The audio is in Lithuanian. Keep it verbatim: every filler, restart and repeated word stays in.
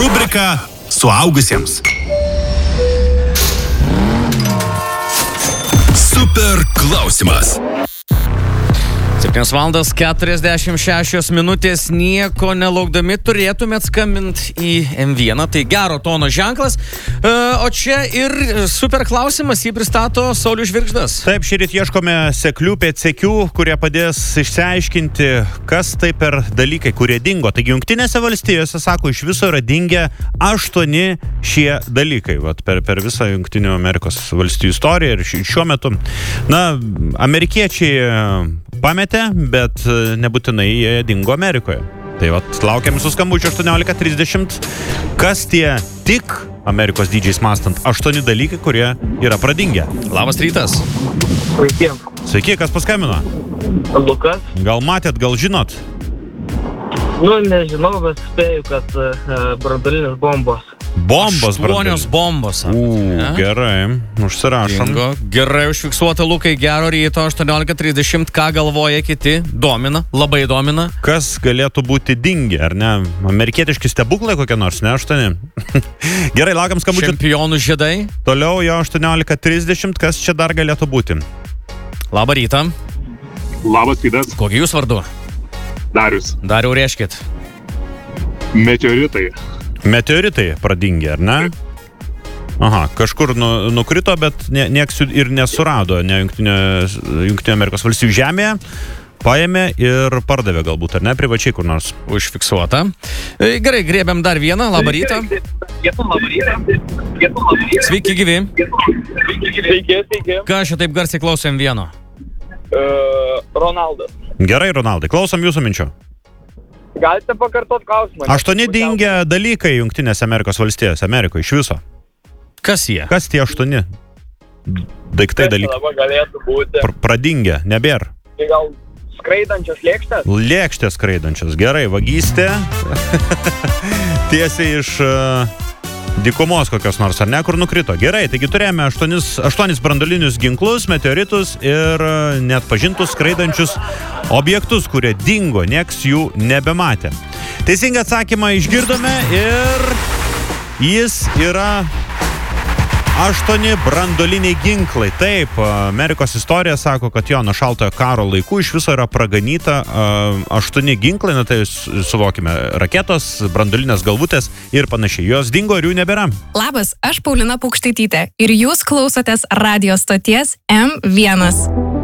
Rubrika suaugusiems. Super klausimas. septynios valandos keturiasdešimt šešios minutės, nieko nelaukdami turėtumėt skambinti į M vieną, tai gero tono ženklas. E, o čia ir super klausimas, jį pristato Saulius Žvirgždas. Taip, šįryt ieškome seklių pėdsekių, kurie padės išsiaiškinti, kas tai per dalykai, kurie dingo. Taigi Jungtinėse valstijose, sako, iš viso yra dingę aštuoni šie dalykai. Vat per, per visą Jungtinių Amerikos valstijų istoriją ir šiuo metu. Na, amerikiečiai pametė, bet nebūtinai jie dingo Amerikoje. Tai vat, laukiam su skambučiu aštuoniolika trisdešimt. Kas tie tik Amerikos dydžiais mastant aštuoni dalykai, kurie yra pradingę? Labas rytas. Sveiki. Sveiki, kas paskambino? Lukas. Gal matėt, gal žinot? Nu, nežinau, bet spėju, kad uh, branduolinės bombos. Bombos, Aštuonios bombos. U, gerai, užsirašom. Dingo. Gerai užfiksuota, Lukai, gero ryto, aštuoniolika trisdešimt. Ką galvoja kiti? Domina, labai domina. Kas galėtų būti dingę, ar ne? Amerikietiški stebuklai kokie nors, ne aštuoni? Gerai, laukiam skambučių. Čempionų žiedai. Toliau jo aštuoniolika trisdešimt, kas čia dar galėtų būti? Labą rytą. Labas rytas. Kokį jūs vardu? Darius. Dariau, reiškit. Meteoritai. Meteoritai pradingė, ar ne? Aha, kažkur nu, nukrito, bet nie, nieks jų ir nesurado, ne Jungtinė, Jungtinė Amerikos valstijų žemėje. Paėmė ir pardavė galbūt, ar ne, privačiai kur nors. Užfiksuota. Gerai, grėbiam dar vieną. Labą rytą. Sveiki, gyvi. Sveiki, sveiki. Ką aš taip garsiai klausom vieno? Uh, Ronaldas. Gerai, Ronaldai, klausom jūsų minčių. Galite pakartot klausimą? Aštuoni dingę dalykai Jungtinėse Amerikos valstijose, Amerikoje, iš viso. Kas jie? Kas tie aštuoni daiktai dalykai? Dabar galėtų būti. Pr pradingę, nebėr. Tai gal skraidančios lėkštės? Lėkštės skraidančios, gerai, vagystė. Tiesiai iš uh, dykumos kokios nors, ar ne, kur nukrito. Gerai, taigi turėjome aštuonis, aštuonis branduolinius ginklus, meteoritus ir uh, net pažintus skraidančius objektus, kurie dingo, nieks jų nebematė. Teisingą atsakymą išgirdome ir jis yra aštuoni branduoliniai ginklai. Taip, Amerikos istorija sako, kad jo nuo šaltojo karo laikų iš viso yra praganyta uh, aštuoni ginklai, na tai suvokime, raketos, branduolinės galvutės ir panašiai. Jos dingo ir jų nebėra. Labas, aš Paulina Paukštaitytė ir jūs klausotės radijo stoties M vienas.